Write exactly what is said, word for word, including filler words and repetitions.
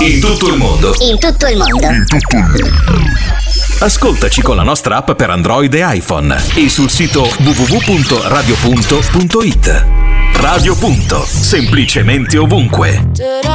In tutto il mondo. In tutto il mondo. In tutto il mondo. Ascoltaci con la nostra app per Android e iPhone e sul sito w w w punto radio punto punto it. Radio Punto, semplicemente ovunque.